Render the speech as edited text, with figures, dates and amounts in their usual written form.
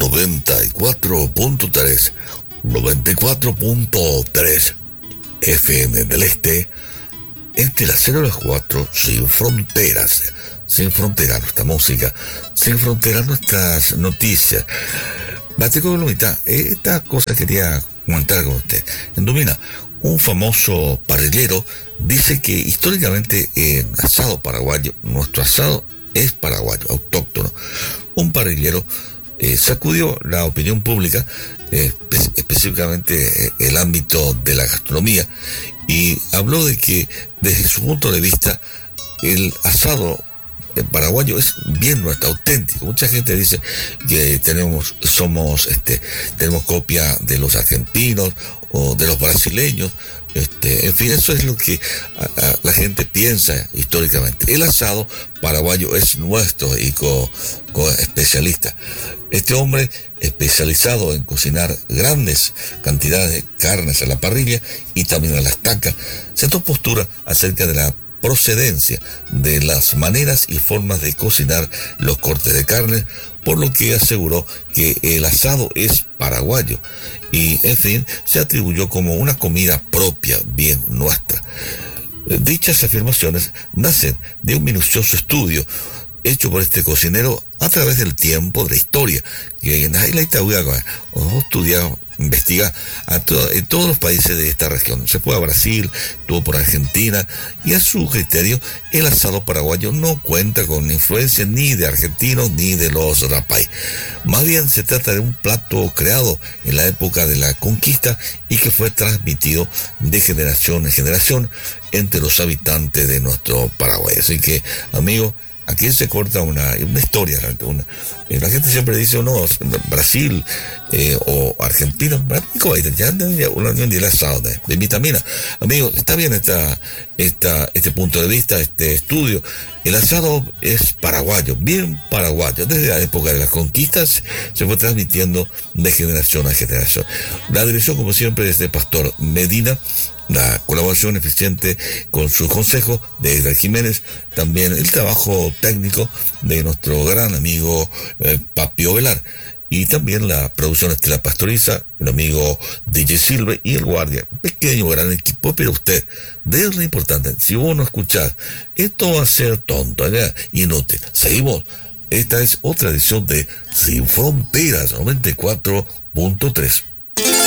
94.3, 94.3 FM del Este, entre las 0 y las 4, sin fronteras nuestra música, sin fronteras nuestras noticias. Bate con la mitad, esta cosa quería comentar con usted. En Domina, un famoso parrillero dice que históricamente en asado paraguayo, nuestro asado es paraguayo, autóctono. Un parrillero sacudió la opinión pública, específicamente el ámbito de la gastronomía, y habló de que desde su punto de vista el asado paraguayo es bien nuestro, auténtico. Mucha gente dice que tenemos copia de los argentinos o de los brasileños. En fin, eso es lo que la gente piensa históricamente. El asado paraguayo es nuestro y especialista. Este hombre especializado en cocinar grandes cantidades de carnes a la parrilla y también a la estaca, sentó postura acerca de la procedencia de las maneras y formas de cocinar los cortes de carne, por lo que aseguró que el asado es paraguayo y, en fin, se atribuyó como una comida propia, bien nuestra. Dichas afirmaciones nacen de un minucioso estudio hecho por este cocinero a través del tiempo, de la historia, que en la estudiado, investiga en todos los países de esta región. Se fue a Brasil, estuvo por Argentina, y a su criterio el asado paraguayo no cuenta con influencia ni de argentinos ni de los rapay. Más bien se trata de un plato creado en la época de la conquista y que fue transmitido de generación en generación entre los habitantes de nuestro Paraguay. Así que, amigos, aquí se corta una historia. La gente siempre dice, no, Brasil o Argentina, ya una unión de asado, de vitamina. Amigos, está bien este punto de vista, este estudio. El asado es paraguayo, bien paraguayo. Desde la época de las conquistas se fue transmitiendo de generación a generación. La dirección, como siempre, es de Pastor Medina. La colaboración eficiente con sus consejos de Edgar Jiménez, también el trabajo técnico de nuestro gran amigo Papio Velar, y también la producción Estela Pastoriza, el amigo DJ Silve y el guardia. Un pequeño, gran equipo, pero usted, de lo importante, si vos no escuchás, esto va a ser tonto, inútil. Seguimos. Esta es otra edición de Sin Fronteras 94.3.